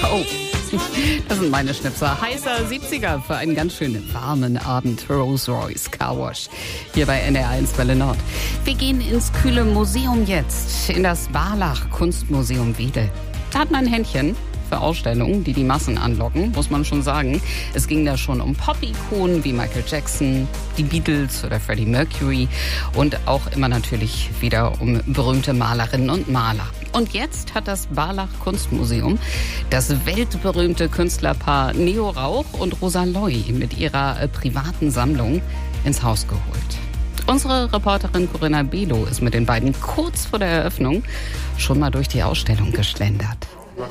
Oh, das sind meine Schnipser. Heißer 70er für einen ganz schönen warmen Abend. Rolls-Royce Car Wash hier bei NDR1 Welle Nord. Wir gehen ins kühle Museum jetzt, in das Barlach Kunstmuseum Wedel. Da hat man ein Händchen für Ausstellungen, die Massen anlocken, muss man schon sagen. Es ging da schon um Pop-Ikonen wie Michael Jackson, die Beatles oder Freddie Mercury und auch immer natürlich wieder um berühmte Malerinnen und Maler. Und jetzt hat das Barlach Kunstmuseum das weltberühmte Künstlerpaar Neo Rauch und Rosa Loy mit ihrer privaten Sammlung ins Haus geholt. Unsere Reporterin Corinna Belo ist mit den beiden kurz vor der Eröffnung schon mal durch die Ausstellung geschlendert.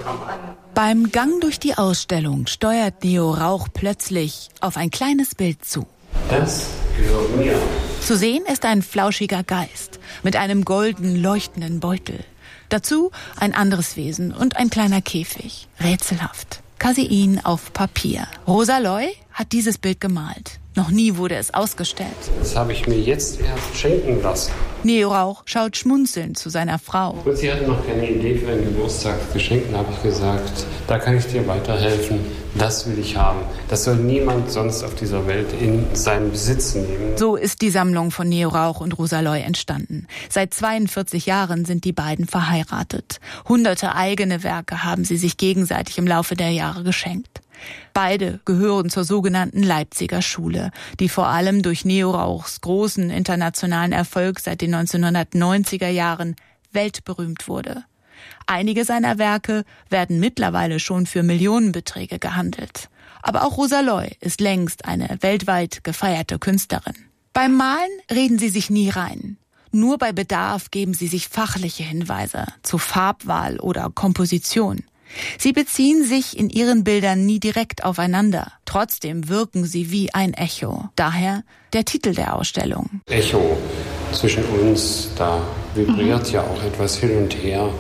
Beim Gang durch die Ausstellung steuert Neo Rauch plötzlich auf ein kleines Bild zu. Das gehört mir. Zu sehen ist ein flauschiger Geist mit einem golden leuchtenden Beutel. Dazu ein anderes Wesen und ein kleiner Käfig. Rätselhaft. Casein auf Papier. Rosa Loy hat dieses Bild gemalt. Noch nie wurde es ausgestellt. Das habe ich mir jetzt erst schenken lassen. Neo Rauch schaut schmunzelnd zu seiner Frau. Und sie hatte noch keine Idee für ein Geburtstagsgeschenk. Da habe ich gesagt, da kann ich dir weiterhelfen. Das will ich haben. Das soll niemand sonst auf dieser Welt in seinen Besitz nehmen. So ist die Sammlung von Neo Rauch und Rosa Loy entstanden. Seit 42 Jahren sind die beiden verheiratet. Hunderte eigene Werke haben sie sich gegenseitig im Laufe der Jahre geschenkt. Beide gehören zur sogenannten Leipziger Schule, die vor allem durch Neo Rauchs großen internationalen Erfolg seit den 1990er Jahren weltberühmt wurde. Einige seiner Werke werden mittlerweile schon für Millionenbeträge gehandelt. Aber auch Rosa Loy ist längst eine weltweit gefeierte Künstlerin. Beim Malen reden sie sich nie rein. Nur bei Bedarf geben sie sich fachliche Hinweise zu Farbwahl oder Komposition. Sie beziehen sich in ihren Bildern nie direkt aufeinander. Trotzdem wirken sie wie ein Echo. Daher der Titel der Ausstellung. Echo zwischen uns, da vibriert ja auch etwas hin und her.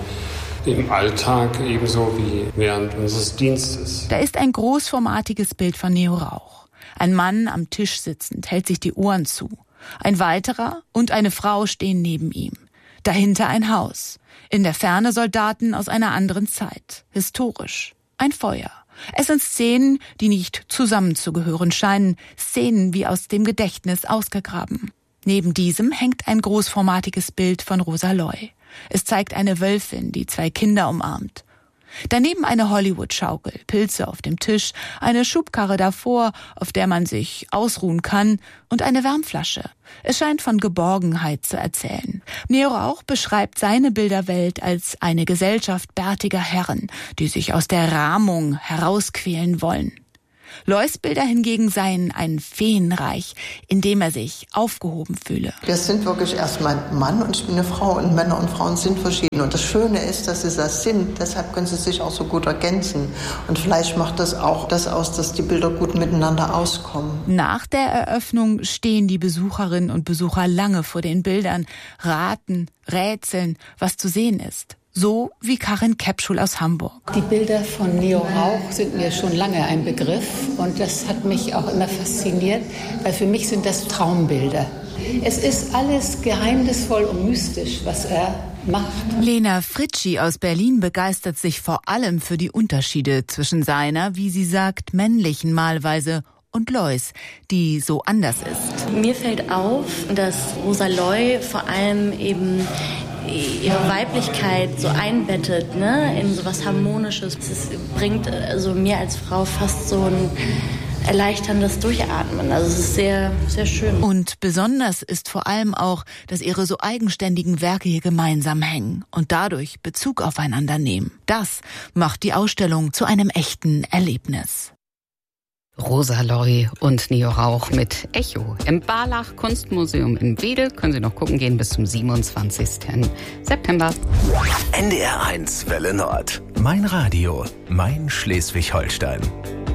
Im Alltag ebenso wie während unseres Dienstes. Da ist ein großformatiges Bild von Neo Rauch. Ein Mann am Tisch sitzend hält sich die Ohren zu. Ein weiterer und eine Frau stehen neben ihm. Dahinter ein Haus. In der Ferne Soldaten aus einer anderen Zeit. Historisch. Ein Feuer. Es sind Szenen, die nicht zusammenzugehören scheinen. Szenen wie aus dem Gedächtnis ausgegraben. Neben diesem hängt ein großformatiges Bild von Rosa Loy. Es zeigt eine Wölfin, die zwei Kinder umarmt. Daneben eine Hollywood-Schaukel, Pilze auf dem Tisch, eine Schubkarre davor, auf der man sich ausruhen kann, und eine Wärmflasche. Es scheint von Geborgenheit zu erzählen. Neo Rauch beschreibt seine Bilderwelt als eine Gesellschaft bärtiger Herren, die sich aus der Rahmung herausquälen wollen. Loys Bilder hingegen seien ein Feenreich, in dem er sich aufgehoben fühle. Wir sind wirklich erstmal ein Mann und ich bin eine Frau und Männer und Frauen sind verschieden. Und das Schöne ist, dass sie das sind, deshalb können sie sich auch so gut ergänzen. Und vielleicht macht das auch das aus, dass die Bilder gut miteinander auskommen. Nach der Eröffnung stehen die Besucherinnen und Besucher lange vor den Bildern, raten, rätseln, was zu sehen ist. So wie Karin Kepschul aus Hamburg. Die Bilder von Neo Rauch sind mir schon lange ein Begriff und das hat mich auch immer fasziniert, weil für mich sind das Traumbilder. Es ist alles geheimnisvoll und mystisch, was er macht. Lena Fritschi aus Berlin begeistert sich vor allem für die Unterschiede zwischen seiner, wie sie sagt, männlichen Malweise und Loys, die so anders ist. Mir fällt auf, dass Rosa Loy vor allem eben ihre Weiblichkeit so einbettet, ne, in so was Harmonisches. Es bringt also mir als Frau fast so ein erleichterndes Durchatmen. Also es ist sehr, sehr schön. Und besonders ist vor allem auch, dass ihre so eigenständigen Werke hier gemeinsam hängen und dadurch Bezug aufeinander nehmen. Das macht die Ausstellung zu einem echten Erlebnis. Rosa Loy und Neo Rauch mit Echo im Barlach Kunstmuseum in Wedel. Können Sie noch gucken gehen bis zum 27. September. NDR1 Welle Nord. Mein Radio, mein Schleswig-Holstein.